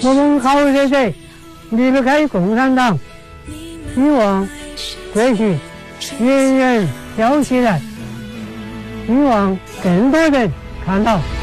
我们好日子离不开共产党，希望过去人人跳起来，希望更多人看到。